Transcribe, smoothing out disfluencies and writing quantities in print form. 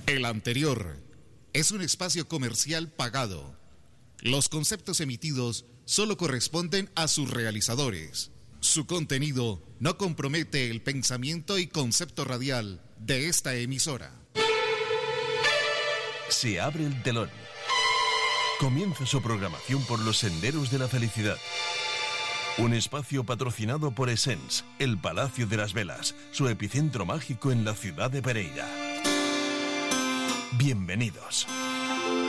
El anterior es un espacio comercial pagado. Los conceptos emitidos solo corresponden a sus realizadores. Su contenido no compromete el pensamiento y concepto radial de esta emisora. Se abre el telón. Comienza su programación por los senderos de la felicidad. Un espacio patrocinado por Essence, el Palacio de las Velas, su epicentro mágico en la ciudad de Pereira. Bienvenidos.